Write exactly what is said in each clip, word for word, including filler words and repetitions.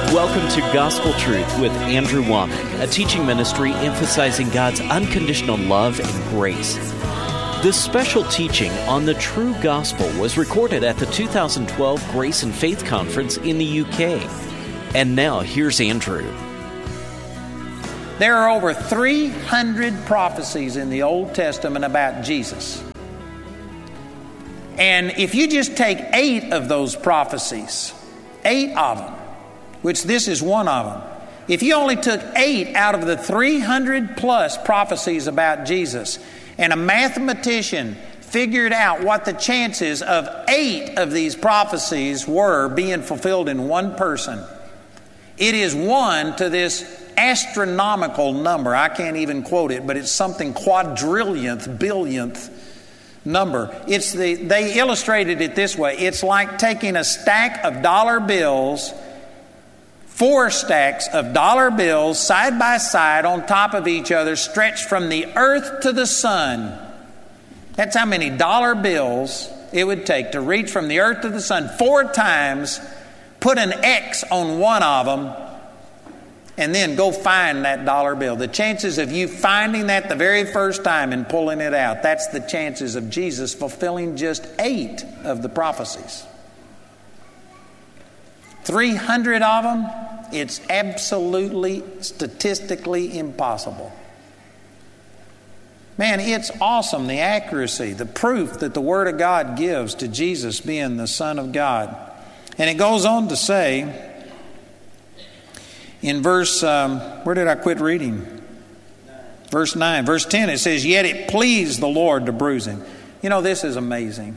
Welcome to Gospel Truth with Andrew Womack, a teaching ministry emphasizing God's unconditional love and grace. This special teaching on the true gospel was recorded at the two thousand twelve Grace and Faith Conference in the U K. And now, here's Andrew. There are over three hundred prophecies in the Old Testament about Jesus. And if you just take eight of those prophecies, eight of them, which this is one of them, if you only took eight out of the three hundred plus prophecies about Jesus, and a mathematician figured out what the chances of eight of these prophecies were being fulfilled in one person, it is one to this astronomical number. I can't even quote it, but it's something quadrillionth, billionth number. It's the, they illustrated it this way. It's like taking a stack of dollar bills, four stacks of dollar bills side by side on top of each other, stretched from the earth to the sun. That's how many dollar bills it would take to reach from the earth to the sun four times, put an X on one of them, and then go find that dollar bill. The chances of you finding that the very first time and pulling it out, that's the chances of Jesus fulfilling just eight of the prophecies. three hundred of them, it's absolutely statistically impossible. Man, it's awesome, the accuracy, the proof that the Word of God gives to Jesus being the Son of God. And it goes on to say, in verse, um, where did I quit reading? Verse nine. Verse ten, it says, "Yet it pleased the Lord to bruise him." You know, this is amazing.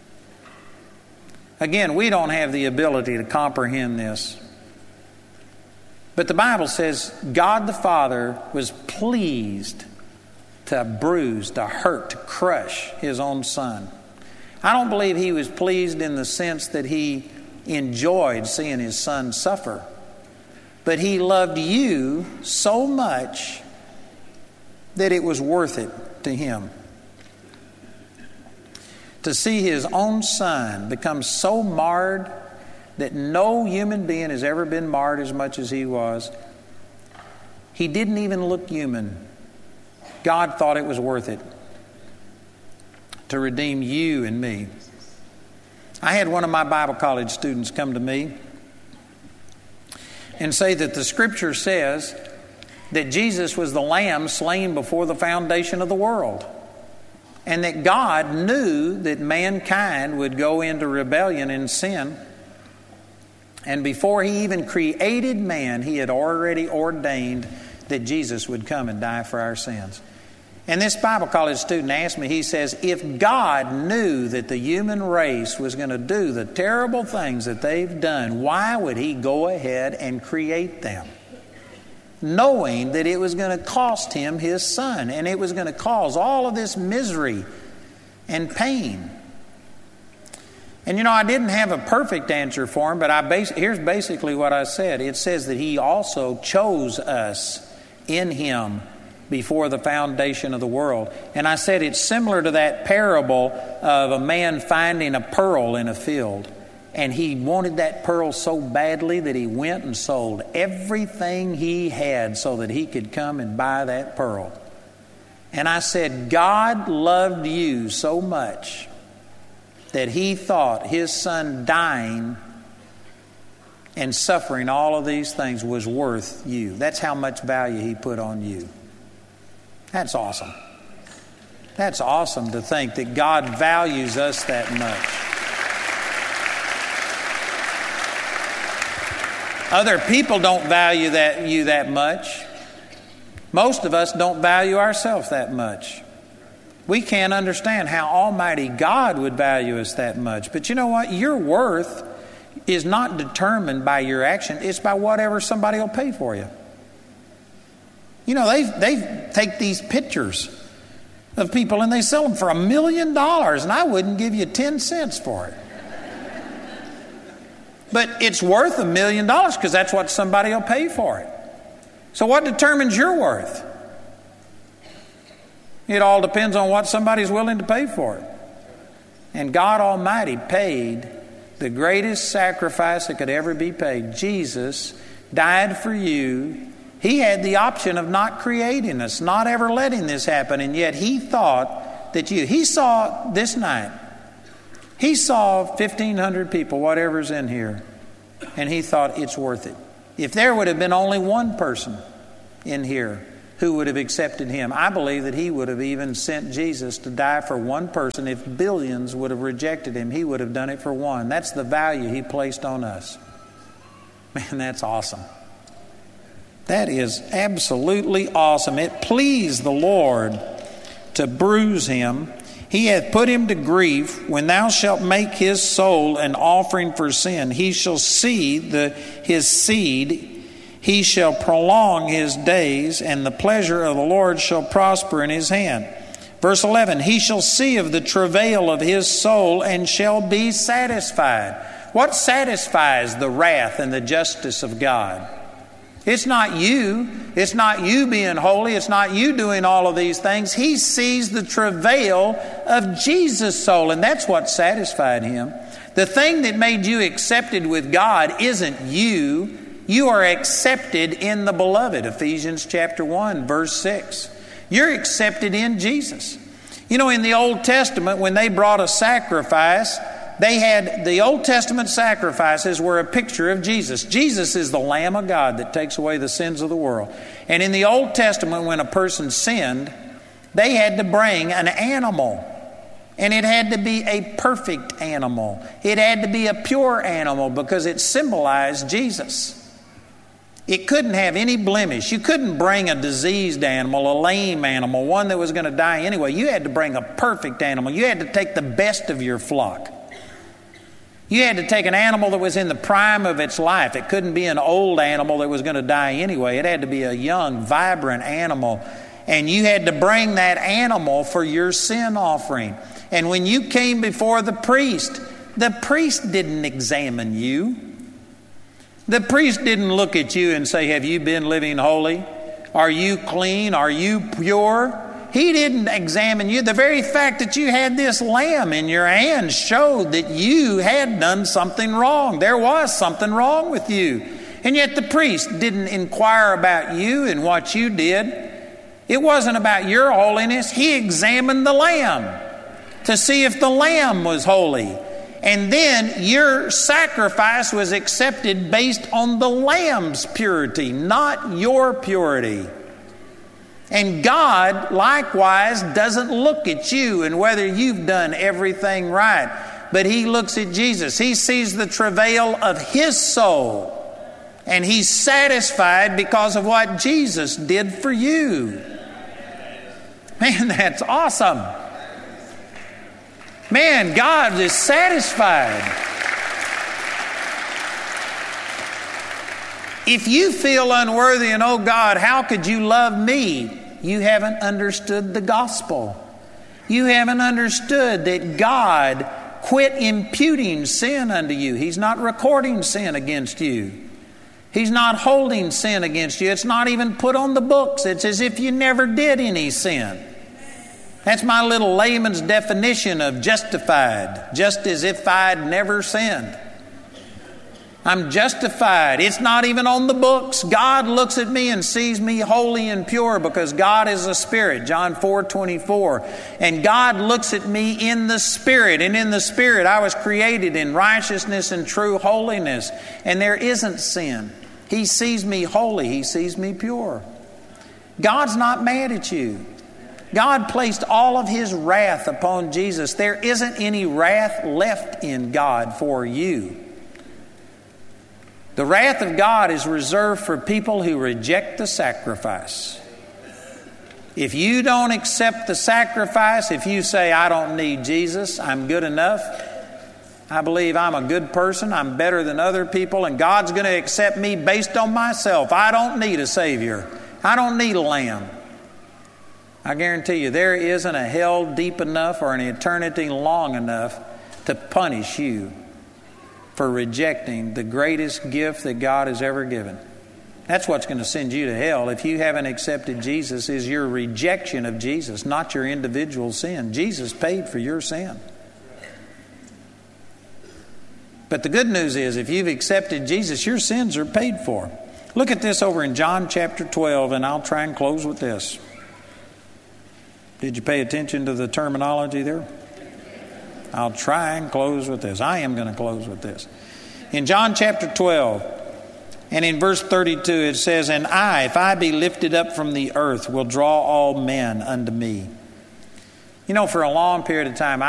Again, we don't have the ability to comprehend this. But the Bible says God the Father was pleased to bruise, to hurt, to crush His own Son. I don't believe He was pleased in the sense that He enjoyed seeing His Son suffer. But He loved you so much that it was worth it to Him. To see His own Son become so marred that no human being has ever been marred as much as He was. He didn't even look human. God thought it was worth it to redeem you and me. I had one of my Bible college students come to me and say that the Scripture says that Jesus was the Lamb slain before the foundation of the world, and that God knew that mankind would go into rebellion and sin, and before He even created man, He had already ordained that Jesus would come and die for our sins. And this Bible college student asked me, he says, if God knew that the human race was going to do the terrible things that they've done, why would He go ahead and create them? Knowing that it was going to cost Him His Son, and it was going to cause all of this misery and pain. And you know, I didn't have a perfect answer for him, but I bas- here's basically what I said. It says that He also chose us in Him before the foundation of the world. And I said it's similar to that parable of a man finding a pearl in a field. And he wanted that pearl so badly that he went and sold everything he had so that he could come and buy that pearl. And I said, God loved you so much that He thought His Son dying and suffering all of these things was worth you. That's how much value He put on you. That's awesome. That's awesome to think that God values us that much. Other people don't value that you that much. Most of us don't value ourselves that much. We can't understand how Almighty God would value us that much. But you know what? Your worth is not determined by your action. It's by whatever somebody will pay for you. You know, they they take these pictures of people and they sell them for a million dollars, and I wouldn't give you ten cents for it. But it's worth a million dollars because that's what somebody will pay for it. So what determines your worth? It all depends on what somebody's willing to pay for it. And God Almighty paid the greatest sacrifice that could ever be paid. Jesus died for you. He had the option of not creating us, not ever letting this happen, and yet he thought that you, he saw this night, he saw fifteen hundred people, whatever's in here, and he thought it's worth it. If there would have been only one person in here who would have accepted him, I believe that he would have even sent Jesus to die for one person. If billions would have rejected him, he would have done it for one. That's the value he placed on us. Man, that's awesome. That is absolutely awesome. It pleased the Lord to bruise him. He hath put him to grief. When thou shalt make his soul an offering for sin, he shall see the, his seed. He shall prolong his days, and the pleasure of the Lord shall prosper in his hand. Verse eleven, he shall see of the travail of his soul and shall be satisfied. What satisfies the wrath and the justice of God? It's not you. It's not you being holy. It's not you doing all of these things. He sees the travail of Jesus' soul, and that's what satisfied him. The thing that made you accepted with God isn't you. You are accepted in the beloved. Ephesians chapter one, verse six. You're accepted in Jesus. You know, in the Old Testament, when they brought a sacrifice, they had, the Old Testament sacrifices were a picture of Jesus. Jesus is the Lamb of God that takes away the sins of the world. And in the Old Testament, when a person sinned, they had to bring an animal. And it had to be a perfect animal. It had to be a pure animal because it symbolized Jesus. It couldn't have any blemish. You couldn't bring a diseased animal, a lame animal, one that was going to die anyway. You had to bring a perfect animal. You had to take the best of your flock. You had to take an animal that was in the prime of its life. It couldn't be an old animal that was going to die anyway. It had to be a young, vibrant animal. And you had to bring that animal for your sin offering. And when you came before the priest, the priest didn't examine you. The priest didn't look at you and say, have you been living holy? Are you clean? Are you pure? He didn't examine you. The very fact that you had this lamb in your hands showed that you had done something wrong. There was something wrong with you. And yet the priest didn't inquire about you and what you did. It wasn't about your holiness. He examined the lamb to see if the lamb was holy. And then your sacrifice was accepted based on the lamb's purity, not your purity. And God, likewise, doesn't look at you and whether you've done everything right, but He looks at Jesus. He sees the travail of His soul, and He's satisfied because of what Jesus did for you. Man, that's awesome. Man, God is satisfied. If you feel unworthy and, oh God, how could you love me? You haven't understood the gospel. You haven't understood that God quit imputing sin unto you. He's not recording sin against you. He's not holding sin against you. It's not even put on the books. It's as if you never did any sin. That's my little layman's definition of justified. Just as if I'd never sinned. I'm justified. It's not even on the books. God looks at me and sees me holy and pure because God is a spirit. John four twenty-four. And God looks at me in the spirit. And in the spirit I was created in righteousness and true holiness. And there isn't sin. He sees me holy. He sees me pure. God's not mad at you. God placed all of His wrath upon Jesus. There isn't any wrath left in God for you. The wrath of God is reserved for people who reject the sacrifice. If you don't accept the sacrifice, if you say, I don't need Jesus, I'm good enough, I believe I'm a good person, I'm better than other people, and God's going to accept me based on myself. I don't need a Savior. I don't need a lamb. I guarantee you there isn't a hell deep enough or an eternity long enough to punish you for rejecting the greatest gift that God has ever given. That's what's going to send you to hell if you haven't accepted Jesus, is your rejection of Jesus, not your individual sin. Jesus paid for your sin. But the good news is if you've accepted Jesus, your sins are paid for. Look at this over in John chapter twelve, and I'll try and close with this. Did you pay attention to the terminology there? I'll try and close with this. I am going to close with this. In John chapter twelve, and in verse thirty-two, it says, "And I, if I be lifted up from the earth, will draw all men unto me." You know, for a long period of time,